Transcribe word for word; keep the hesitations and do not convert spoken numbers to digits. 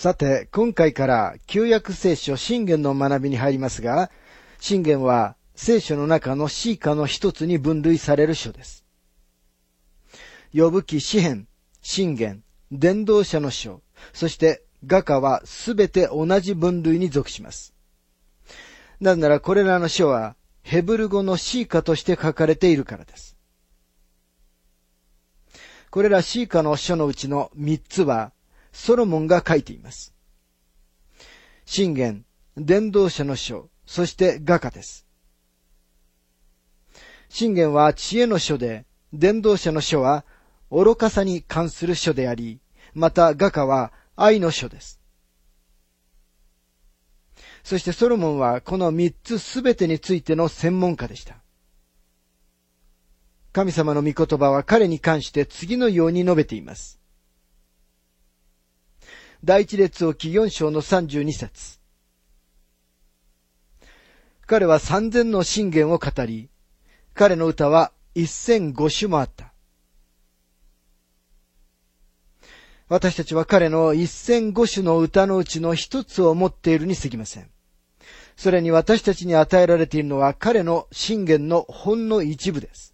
さて、今回から旧約聖書箴言の学びに入りますが、箴言は聖書の中の詩歌の一つに分類される書です。呼ぶ記、詩編、箴言、伝道者の書、そして雅歌はすべて同じ分類に属します。なぜならこれらの書はヘブル語の詩歌として書かれているからです。これら詩歌の書のうちの三つはソロモンが書いています。箴言、伝道者の書、そして雅歌です。箴言は知恵の書で、伝道者の書は愚かさに関する書であり、また雅歌は愛の書です。そしてソロモンはこの三つすべてについての専門家でした。神様の御言葉は彼に関して次のように述べています。第一列王記よん章のさんじゅうに節。彼は三千の箴言を語り、彼の歌は一千五首もあった。私たちは彼の一千五首の歌のうちの一つを持っているに過ぎません。それに私たちに与えられているのは彼の箴言のほんの一部です。